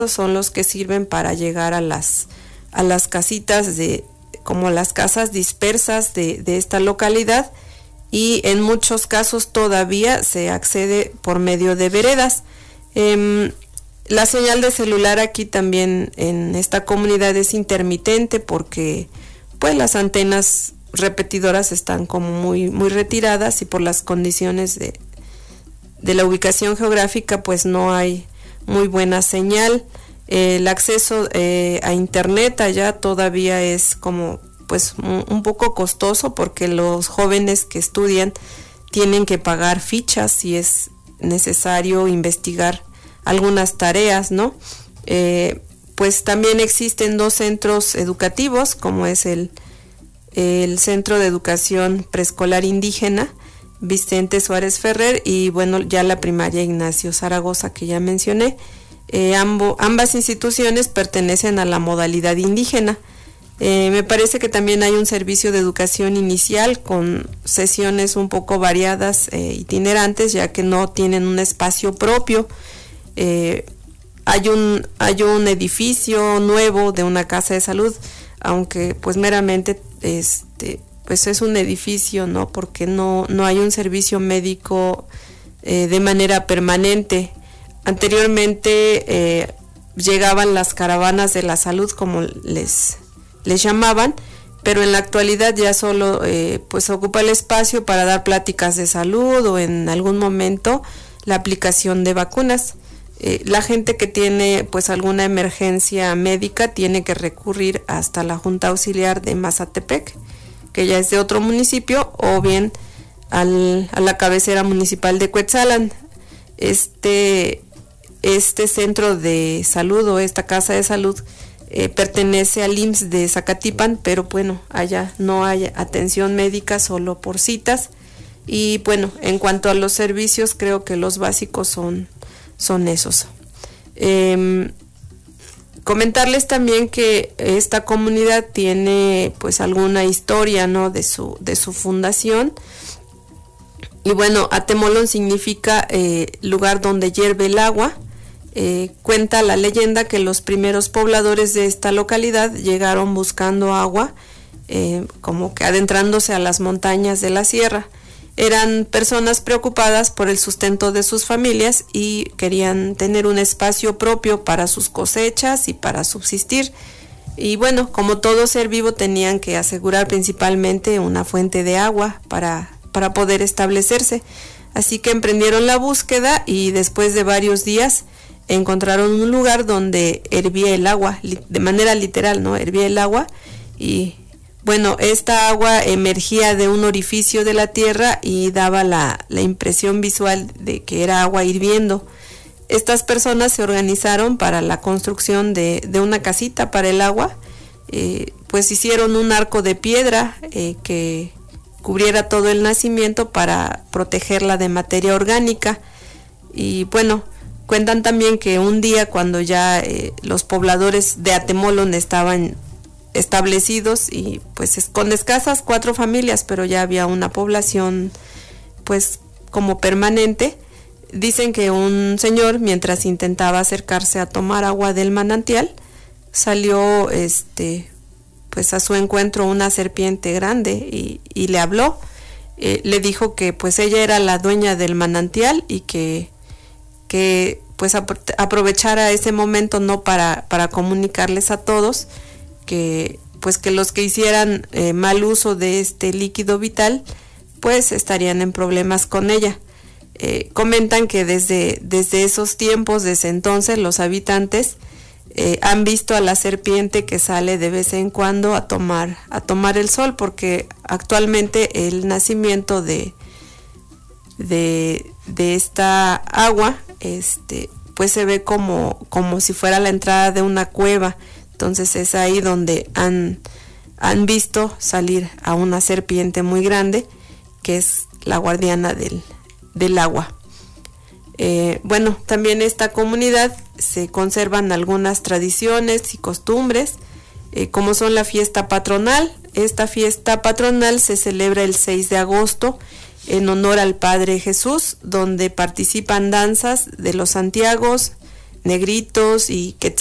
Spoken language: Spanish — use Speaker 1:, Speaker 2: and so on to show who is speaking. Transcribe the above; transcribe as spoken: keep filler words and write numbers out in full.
Speaker 1: son los que sirven para llegar a las, a las casitas de, como las casas dispersas de, de esta localidad, y en muchos casos todavía se accede por medio de veredas. Eh, la señal de celular aquí también en esta comunidad es intermitente porque pues las antenas repetidoras están como muy, muy retiradas, y por las condiciones de, de la ubicación geográfica pues no hay muy buena señal. Eh, el acceso eh, a internet allá todavía es como pues un, un poco costoso, porque los jóvenes que estudian tienen que pagar fichas si es necesario investigar algunas tareas, ¿no? Eh, pues también existen dos centros educativos, como es el, el Centro de Educación Preescolar Indígena Vicente Suárez Ferrer, y bueno, ya la primaria Ignacio Zaragoza, que ya mencioné. Eh, ambo, ambas instituciones pertenecen a la modalidad indígena. Eh, me parece que también hay un servicio de educación inicial con sesiones un poco variadas, eh, itinerantes, ya que no tienen un espacio propio. Eh, hay un hay un edificio nuevo de una casa de salud, aunque pues meramente este pues es un edificio, ¿no? Porque no no hay un servicio médico eh, de manera permanente. Anteriormente eh, llegaban las caravanas de la salud, como les les llamaban, pero en la actualidad ya solo eh, pues ocupa el espacio para dar pláticas de salud o en algún momento la aplicación de vacunas. Eh, la gente que tiene pues alguna emergencia médica tiene que recurrir hasta la Junta Auxiliar de Mazatepec, que ya es de otro municipio, o bien al, a la cabecera municipal de Cuetzalan. Este, este centro de salud o esta casa de salud Eh, pertenece al I M S S de Zacatipan, pero bueno, allá no hay atención médica, solo por citas. Y bueno, en cuanto a los servicios, creo que los básicos son, son esos. Eh, comentarles también que esta comunidad tiene pues alguna historia, ¿no? de su, de su fundación. Y bueno, Atemolón significa eh, lugar donde hierve el agua. Eh, cuenta la leyenda que los primeros pobladores de esta localidad llegaron buscando agua, eh, como que adentrándose a las montañas de la sierra. Eran personas preocupadas por el sustento de sus familias y querían tener un espacio propio para sus cosechas y para subsistir. Y bueno, como todo ser vivo, tenían que asegurar principalmente una fuente de agua para, para poder establecerse. Así que emprendieron la búsqueda, y después de varios días encontraron un lugar donde hervía el agua, de manera literal, ¿no? Hervía el agua, y bueno, esta agua emergía de un orificio de la tierra y daba la, la impresión visual de que era agua hirviendo. Estas personas se organizaron para la construcción de, de una casita para el agua, eh, pues hicieron un arco de piedra eh, que cubriera todo el nacimiento para protegerla de materia orgánica. Y bueno, cuentan también que un día, cuando ya eh, los pobladores de Atemolón estaban establecidos y pues es, con escasas cuatro familias, pero ya había una población pues como permanente, dicen que un señor, mientras intentaba acercarse a tomar agua del manantial, salió este pues a su encuentro una serpiente grande y, y le habló, eh, le dijo que pues ella era la dueña del manantial y que que pues aprovechara ese momento, no para, para comunicarles a todos que pues que los que hicieran eh, mal uso de este líquido vital pues estarían en problemas con ella. Eh, comentan que desde, desde esos tiempos, desde entonces, los habitantes eh, han visto a la serpiente que sale de vez en cuando a tomar, a tomar el sol, porque actualmente el nacimiento de, de, de esta agua este pues se ve como, como si fuera la entrada de una cueva. Entonces es ahí donde han, han visto salir a una serpiente muy grande, que es la guardiana del, del agua. Eh, bueno, también esta comunidad se conservan algunas tradiciones y costumbres, eh, como son la fiesta patronal. Esta fiesta patronal se celebra el seis de agosto en honor al Padre Jesús, donde participan danzas de los Santiagos, negritos y